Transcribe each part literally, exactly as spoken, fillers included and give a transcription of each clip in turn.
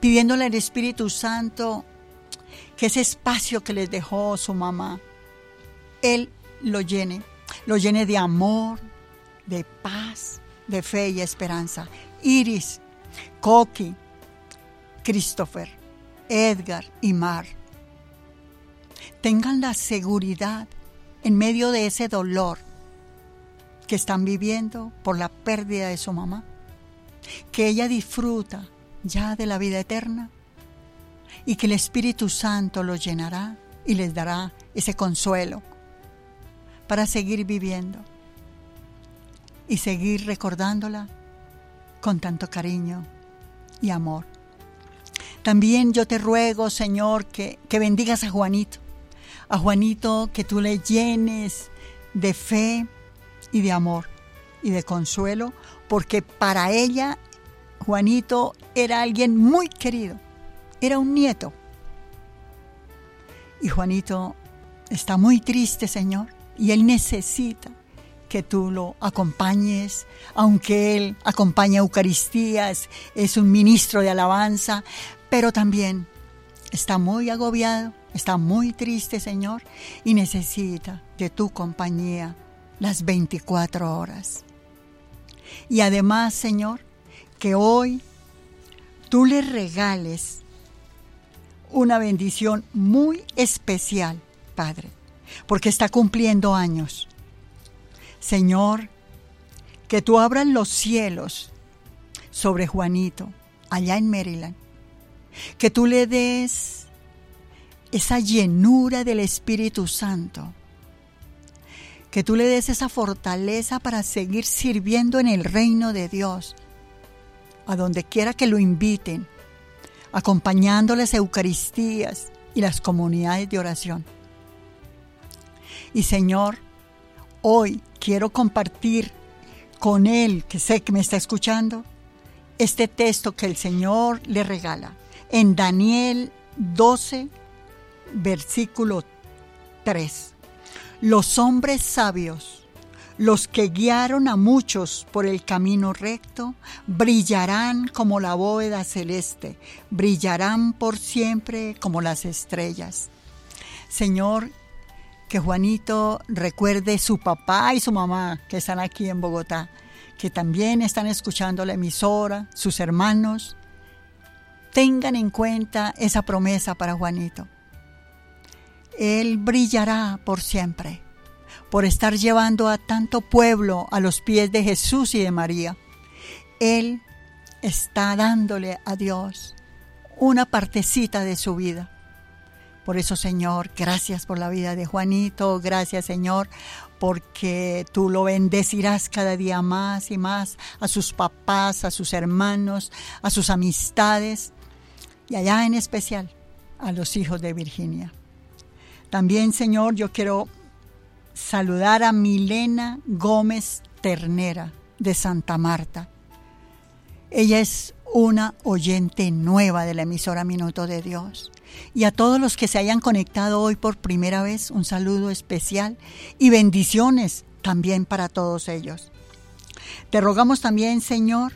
pidiéndole al Espíritu Santo que ese espacio que les dejó su mamá, Él lo llene, lo llene de amor, de paz, de fe y esperanza. Iris, Coqui, Christopher, Edgar y Mar, tengan la seguridad en medio de ese dolor que están viviendo por la pérdida de su mamá, que ella disfruta ya de la vida eterna y que el Espíritu Santo los llenará y les dará ese consuelo para seguir viviendo y seguir recordándola con tanto cariño y amor. También yo te ruego, Señor, que, que bendigas a Juanito, a Juanito, que tú le llenes de fe y de amor y de consuelo, porque para ella Juanito era alguien muy querido, era un nieto. Y Juanito está muy triste, Señor, y él necesita que tú lo acompañes, aunque él acompaña Eucaristías, es un ministro de alabanza, pero también está muy agobiado, está muy triste, Señor, y necesita de tu compañía las veinticuatro horas. Y además, Señor, que hoy tú le regales una bendición muy especial, Padre, porque está cumpliendo años. Señor, que tú abras los cielos sobre Juanito, allá en Maryland, que tú le des esa llenura del Espíritu Santo, que tú le des esa fortaleza para seguir sirviendo en el reino de Dios, a donde quiera que lo inviten, acompañándoles Eucaristías y las comunidades de oración. Y Señor, hoy quiero compartir con él, que sé que me está escuchando, este texto que el Señor le regala en Daniel doce, versículo tres. Los hombres sabios, los que guiaron a muchos por el camino recto, brillarán como la bóveda celeste, brillarán por siempre como las estrellas. Señor, que Juanito recuerde su papá y su mamá que están aquí en Bogotá, que también están escuchando la emisora, sus hermanos. Tengan en cuenta esa promesa para Juanito. Él brillará por siempre, por estar llevando a tanto pueblo a los pies de Jesús y de María. Él está dándole a Dios una partecita de su vida. Por eso, Señor, gracias por la vida de Juanito, gracias, Señor, porque tú lo bendecirás cada día más y más, a sus papás, a sus hermanos, a sus amistades, y allá en especial a los hijos de Virginia. También, Señor, yo quiero saludar a Milena Gómez Ternera de Santa Marta. Ella es una oyente nueva de la emisora Minuto de Dios. Y a todos los que se hayan conectado hoy por primera vez, un saludo especial y bendiciones también para todos ellos. Te rogamos también, Señor,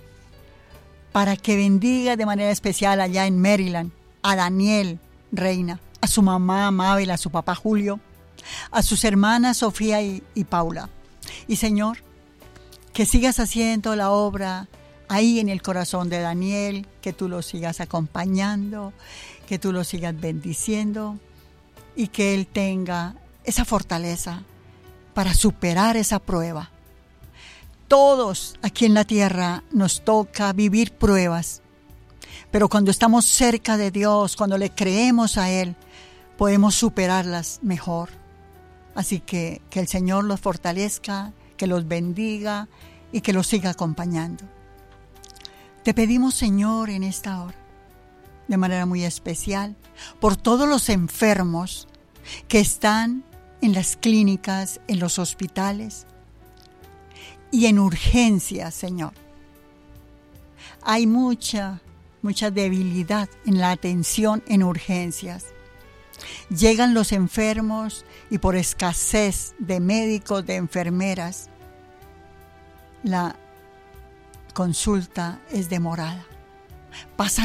para que bendiga de manera especial allá en Maryland a Daniel Reina, a su mamá Mabel, a su papá Julio, a sus hermanas Sofía y, y Paula. Y Señor, que sigas haciendo la obra ahí en el corazón de Daniel, que tú lo sigas acompañando, que tú lo sigas bendiciendo y que él tenga esa fortaleza para superar esa prueba. Todos aquí en la tierra nos toca vivir pruebas, pero cuando estamos cerca de Dios, cuando le creemos a Él, podemos superarlas mejor. Así que que el Señor los fortalezca, que los bendiga y que los siga acompañando. Te pedimos, Señor, en esta hora, de manera muy especial, por todos los enfermos que están en las clínicas, en los hospitales y en urgencias, Señor. Hay mucha, mucha debilidad en la atención en urgencias. Llegan los enfermos y por escasez de médicos, de enfermeras, la consulta es demorada. Pasa